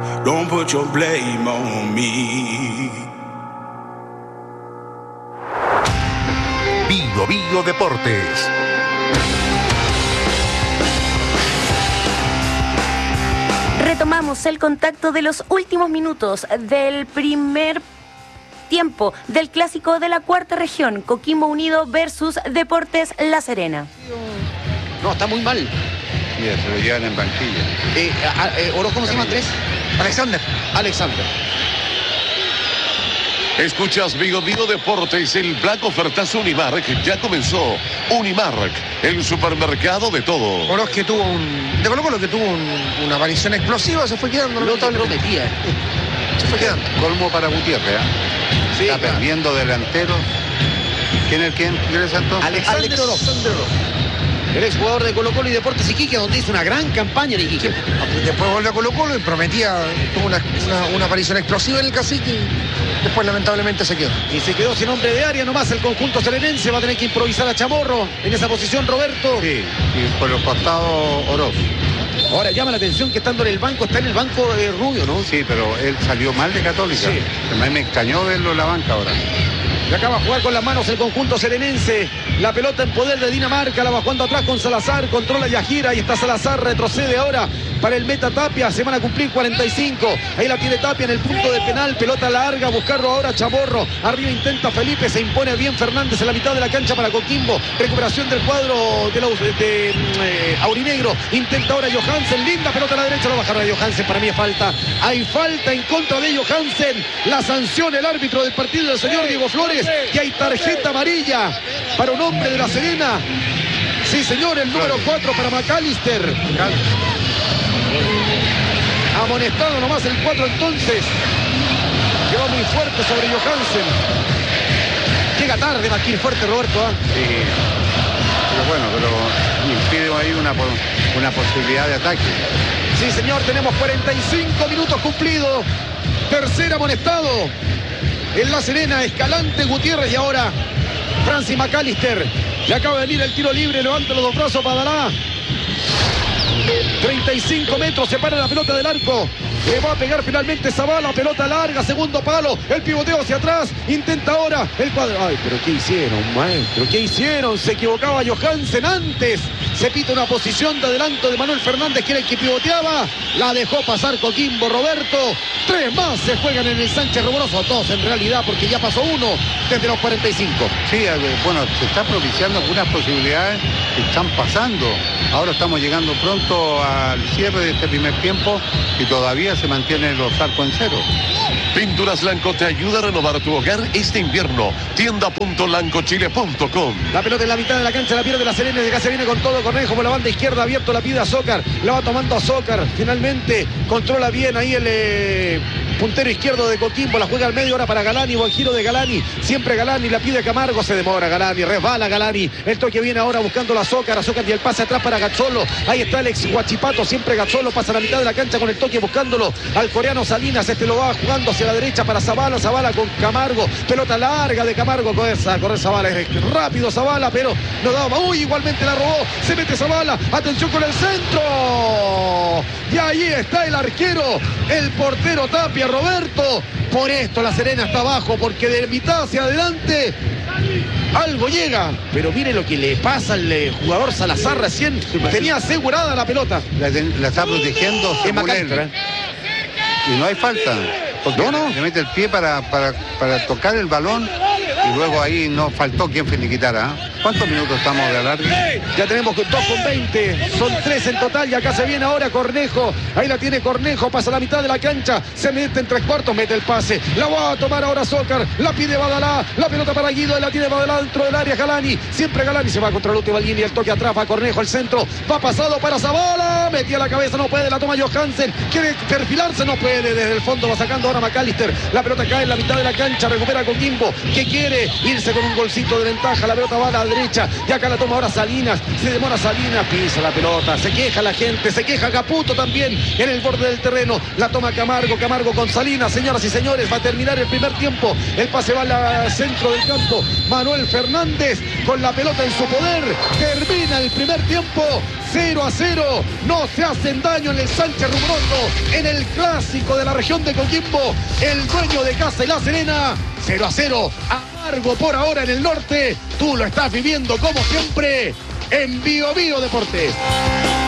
Don't put your blame on me. Bio Bio Deportes. Retomamos el contacto de los últimos minutos del primer tiempo del clásico de la cuarta región, Coquimbo Unido versus Deportes La Serena. No, está muy mal. Mira, se lo llevan en banquilla. Oro, ¿cómo se llama Andrés? Alexander. Escuchas Vigo Deportes, el Black Ofertazo Unimark ya comenzó. Unimark, el supermercado de todo. Oroz que tuvo de Colo-Colo que tuvo una aparición explosiva, se fue quedando. Lo que prometía. Se fue quedando. Colmo para Gutiérrez, ¿eh? Sí, está claro. perdiendo delantero. ¿Quién es entonces? Alexander Oroz. El exjugador de Colo-Colo y Deportes Iquique, donde hizo una gran campaña en Iquique. Después volvió a Colo-Colo y prometía, tuvo una aparición explosiva en el Cacique y después lamentablemente se quedó. Y se quedó sin hombre de área nomás el conjunto serenense. Va a tener que improvisar a Chamorro en esa posición, Roberto. Sí, y por los costados Oroz. Ahora llama la atención que estando en el banco, está en el banco Rubio, ¿no? Sí, pero él salió mal de Católica. Sí. A mí me extrañó verlo en la banca ahora. Y acaba a jugar con las manos el conjunto serenense. La pelota en poder de Dinamarca. La va jugando atrás con Salazar. Controla y gira. Y está Salazar. Retrocede ahora para el meta Tapia. Se van a cumplir 45. Ahí la tiene Tapia en el punto de penal. Pelota larga. Buscarlo ahora Chamorro. Arriba intenta Felipe. Se impone bien Fernández en la mitad de la cancha para Coquimbo. Recuperación del cuadro de Aurinegro. Intenta ahora Johansen. Linda pelota a la derecha. Lo bajaron a Johansen. Para mí es falta. Hay falta en contra de Johansen. La sanción el árbitro del partido del señor Diego Flores. Que hay tarjeta amarilla para un hombre de La Serena. Sí, señor, el número 4 para McAllister. Amonestado nomás el 4 entonces. Quedó muy fuerte sobre Johansen. Llega tarde Maquil, fuerte Roberto. Sí, pero impide ahí una posibilidad de ataque. Sí, señor, tenemos 45 minutos cumplidos. Tercer amonestado. En La Serena, Escalante, Gutiérrez y ahora Francis McAllister. Le acaba de venir el tiro libre, levanta los dos brazos para Badalá. 35 metros, separa la pelota del arco. Le va a pegar finalmente Zavala, pelota larga, segundo palo, el pivoteo hacia atrás, intenta ahora el cuadro. Ay, pero ¿qué hicieron, maestro? ¿Qué hicieron? Se equivocaba Johansen antes. Se pita una posición de adelanto de Manuel Fernández, que era el que pivoteaba. La dejó pasar Coquimbo, Roberto. 3 más se juegan en el Sánchez Romoroso, 2 en realidad, porque ya pasó 1 desde los 45. Sí, bueno, se está propiciando algunas posibilidades que están pasando. Ahora estamos llegando pronto al cierre de este primer tiempo y todavía se mantienen los arcos en cero. Pinturas Lanco te ayuda a renovar tu hogar este invierno. Tienda.lancochile.com. La pelota en la mitad de la cancha, la pierde La Serena, de acá se viene con todo Cornejo por la banda izquierda, abierto, la pide a Zócar, la va tomando a Zócar, finalmente controla bien ahí el puntero izquierdo de Coquimbo, la juega al medio ahora para Galani, buen giro de Galani, siempre Galani, la pide Camargo, se demora Galani, resbala Galani, el toque viene ahora buscando a Zócar y el pase atrás para Gazzolo, ahí está el ex Huachipato, siempre Gazzolo pasa a la mitad de la cancha con el toque buscándolo al coreano Salinas, lo va jugando hacia la derecha para Zavala, Zavala con Camargo, pelota larga de Camargo, corre Zavala, es rápido Zavala, pero no daba, igualmente la robó, se mete Zavala, atención con el centro, y ahí está el arquero, el portero Tapia, Roberto, por esto La Serena está abajo, porque de mitad hacia adelante algo llega, pero mire lo que le pasa al jugador Salazar recién, tenía asegurada la pelota. La está protegiendo Semulel. Y no hay falta. Porque le mete el pie para tocar el balón y luego ahí no faltó quien finiquitara. ¿Cuántos minutos estamos de alargue? Ya tenemos 2:20, son 3 en total y acá se viene ahora Cornejo, ahí la tiene Cornejo, pasa a la mitad de la cancha, se mete en 3/4, mete el pase, la va a tomar ahora Zócar, la pide Badalá, la pelota para Guido, la tiene Badalá dentro del área, Galani, siempre Galani se va contra la última línea, el toque atrás, va Cornejo al centro, va pasado para Zavala, metía la cabeza, no puede, la toma Johansen, quiere perfilarse, no puede, desde el fondo va sacando ahora McAllister, la pelota cae en la mitad de la cancha, recupera Coquimbo, que quiere irse con un golcito de ventaja, la pelota va derecha. Y acá la toma ahora Salinas. Se demora Salinas, pisa la pelota. Se queja la gente, se queja Caputo también en el borde del terreno. La toma Camargo, Camargo con Salinas. Señoras y señores, va a terminar el primer tiempo. El pase va al centro del campo. Manuel Fernández con la pelota en su poder. Termina el primer tiempo. 0-0. No se hacen daño en el Sánchez Rumoroso, en el clásico de la región de Coquimbo. El dueño de casa y La Serena. 0-0. Amargo por ahora en el norte. Tú lo estás viviendo como siempre en Bio Bio Deportes.